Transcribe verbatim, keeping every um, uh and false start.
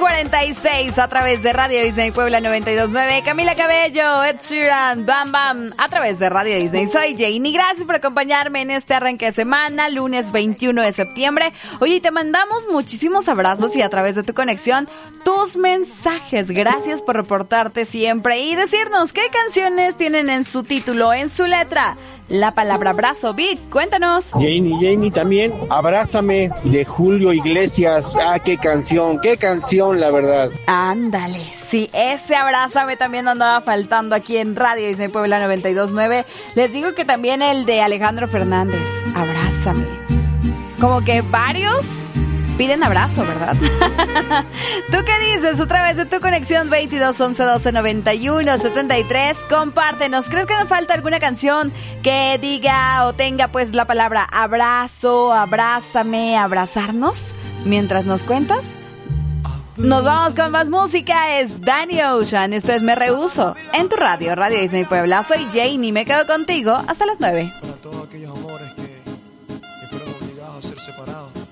cuarenta y seis a través de Radio Disney Puebla noventa y dos punto nueve. Camila Cabello, Ed Sheeran, Bam Bam, a través de Radio Disney. Soy Janie. Gracias por acompañarme en este arranque de semana, lunes veintiuno de septiembre. Oye, te mandamos muchísimos abrazos y a través de tu conexión, tus mensajes. Gracias por reportarte siempre y decirnos qué canciones tienen en su título, en su letra, la palabra abrazo. Vic, cuéntanos. Janie, Janie, también Abrázame de Julio Iglesias. Ah, qué canción, qué canción, la verdad. Ándale, sí, ese Abrázame también andaba faltando aquí en Radio Disney Puebla noventa y dos punto nueve. Les digo que también el de Alejandro Fernández, Abrázame. Como que varios piden abrazo, ¿verdad? ¿Tú qué dices? Otra vez de tu conexión veintidós once doce noventa y uno setenta y tres. Compártenos. ¿Crees que nos falta alguna canción que diga o tenga pues la palabra abrazo, abrázame, abrazarnos? Mientras nos cuentas. Nos vamos con más música. Es Danny Ocean. Esto es Me Rehuso en tu radio, Radio Disney Puebla. Soy Janie. Me quedo contigo hasta las nueve. Para todos aquellos amores que, que fueron obligados a ser separados.